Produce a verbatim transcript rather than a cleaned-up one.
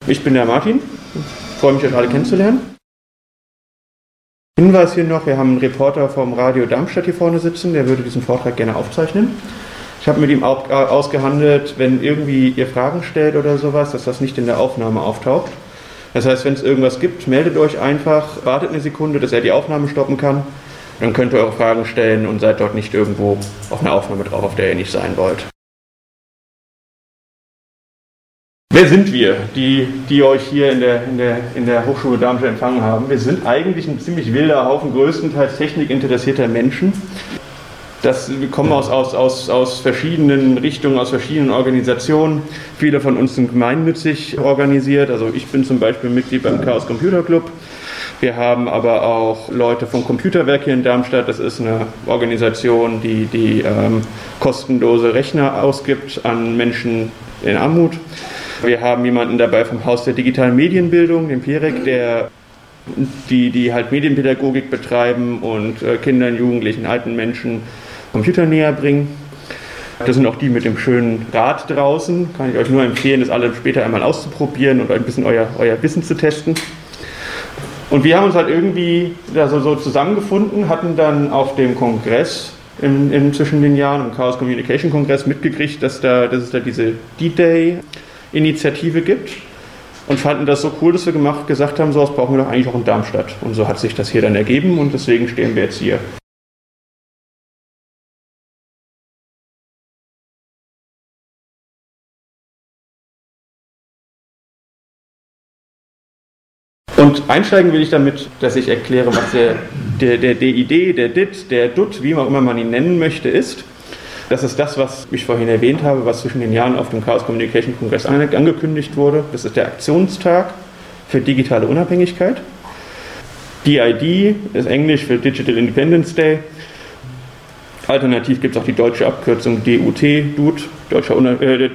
Ich bin der Martin, freue mich, euch alle kennenzulernen. Hinweis hier noch, wir haben einen Reporter vom Radio Darmstadt hier vorne sitzen, der würde diesen Vortrag gerne aufzeichnen. Ich habe mit ihm auch ausgehandelt, wenn irgendwie ihr Fragen stellt oder sowas, dass das nicht in der Aufnahme auftaucht. Das heißt, wenn es irgendwas gibt, meldet euch einfach, wartet eine Sekunde, dass er die Aufnahme stoppen kann. Dann könnt ihr eure Fragen stellen und seid dort nicht irgendwo auf einer Aufnahme drauf, auf der ihr nicht sein wollt. Wer sind wir, die, die euch hier in der, in, der, in der Hochschule Darmstadt empfangen haben? Wir sind eigentlich ein ziemlich wilder Haufen größtenteils technikinteressierter Menschen. Das, wir kommen aus, aus, aus, aus verschiedenen Richtungen, aus verschiedenen Organisationen. Viele von uns sind gemeinnützig organisiert. Also ich bin zum Beispiel Mitglied beim Chaos Computer Club. Wir haben aber auch Leute vom Computerwerk hier in Darmstadt. Das ist eine Organisation, die, die ähm, kostenlose Rechner ausgibt an Menschen in Armut. Wir haben jemanden dabei vom Haus der digitalen Medienbildung, den Pierek, der die, die halt Medienpädagogik betreiben und äh, Kindern, Jugendlichen, alten Menschen Computer näher bringen. Das sind auch die mit dem schönen Rad draußen. Kann ich euch nur empfehlen, das alle später einmal auszuprobieren und ein bisschen euer, euer Wissen zu testen. Und wir haben uns halt irgendwie da so, so zusammengefunden, hatten dann auf dem Kongress in, in zwischen den Jahren, im Chaos Communication Kongress, mitgekriegt, dass, da, dass es da diese D-Day-Initiative gibt und fanden das so cool, dass wir gemacht, gesagt haben, so was brauchen wir doch eigentlich auch in Darmstadt. Und so hat sich das hier dann ergeben und deswegen stehen wir jetzt hier. Und einsteigen will ich damit, dass ich erkläre, was der, der, der D I D, der D I T, der D U T, wie auch immer man ihn nennen möchte, ist. Das ist das, was ich vorhin erwähnt habe, was zwischen den Jahren auf dem Chaos Communication Kongress angekündigt wurde. Das ist der Aktionstag für digitale Unabhängigkeit. D I D ist Englisch für Digital Independence Day. Alternativ gibt es auch die deutsche Abkürzung D U T, D U T, Deutscher Una- äh,